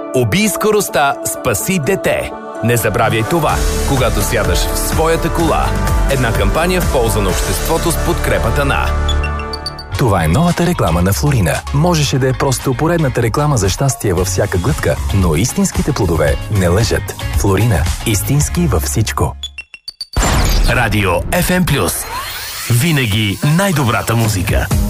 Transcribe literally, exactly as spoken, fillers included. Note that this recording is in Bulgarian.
Убий скоростта, спаси дете. Не забравяй това, когато сядаш в своята кола. Една кампания в полза на обществото с подкрепата на... Това е новата реклама на Флорина. Можеше да е просто поредната реклама за щастие във всяка глътка, но истинските плодове не лъжат. Флорина. Истински във всичко. Радио Еф Ем Плюс. Винаги най-добрата музика.